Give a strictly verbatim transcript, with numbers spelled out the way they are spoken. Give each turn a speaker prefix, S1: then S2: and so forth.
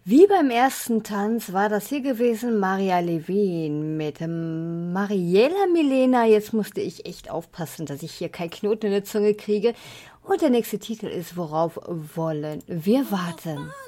S1: Wie beim ersten Tanz war das hier gewesen Maria Levin mit ähm, Mariela Milena. Jetzt musste ich echt aufpassen, dass ich hier keinen Knoten in der Zunge kriege. Und der nächste Titel ist Worauf wollen wir warten?